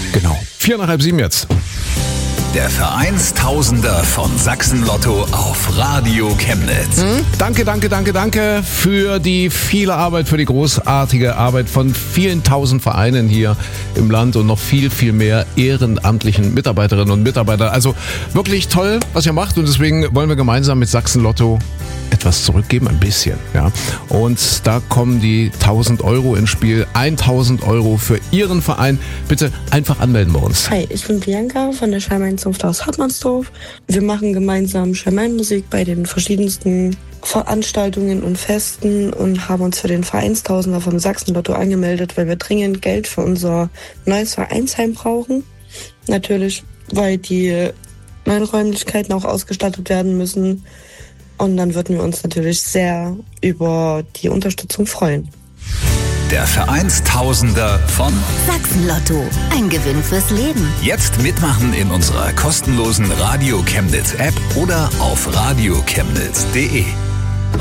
Genau. 6:45 jetzt. Der Vereinstausender von Sachsen-Lotto auf Radio Chemnitz. Danke für die viele Arbeit, für die großartige Arbeit von vielen tausend Vereinen hier im Land und noch viel, viel mehr ehrenamtlichen Mitarbeiterinnen und Mitarbeitern. Also wirklich toll, was ihr macht, und deswegen wollen wir gemeinsam mit Sachsen-Lotto etwas zurückgeben, ein bisschen, ja. Und da kommen die 1.000 Euro ins Spiel, 1.000 Euro für Ihren Verein. Bitte einfach anmelden bei uns. Hi, ich bin Bianca von der Schalmeinzunft aus Hartmannsdorf. Wir machen gemeinsam Schalmeinmusik bei den verschiedensten Veranstaltungen und Festen und haben uns für den Vereinstausender vom Sachsen-Lotto angemeldet, weil wir dringend Geld für unser neues Vereinsheim brauchen. Natürlich, weil die neuen Räumlichkeiten auch ausgestattet werden müssen. Und dann würden wir uns natürlich sehr über die Unterstützung freuen. Der Vereinstausender von Sachsen-Lotto. Ein Gewinn fürs Leben. Jetzt mitmachen in unserer kostenlosen Radio Chemnitz App oder auf radiochemnitz.de.